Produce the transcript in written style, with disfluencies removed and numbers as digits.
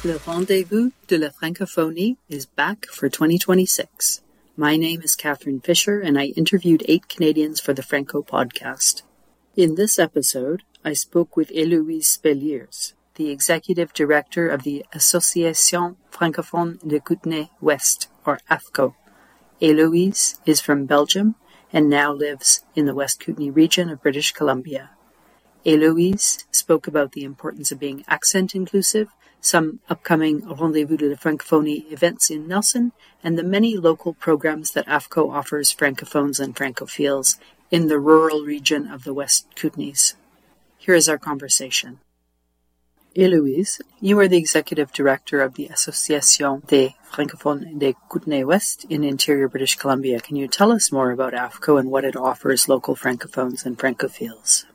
Le Rendezvous de la Francophonie is back for 2026. My name is Catherine Fisher, and I interviewed 8 Canadians for the Franco podcast. In this episode, I spoke with Héloïse Belliers, the executive director of the Association Francophone de Kootenay-West, or AFCO. Héloïse is from Belgium and now lives in the West Kootenay region of British Columbia. Héloïse spoke about the importance of being accent inclusive, some upcoming Rendezvous de la Francophonie events in Nelson, and the many local programs that AFCO offers Francophones and Francophiles in the rural region of the West Kootenays. Here is our conversation. Héloïse, you are the executive director of the Association des Francophones de Kootenay-West in interior British Columbia. Can you tell us more about AFCO and what it offers local Francophones and Francophiles?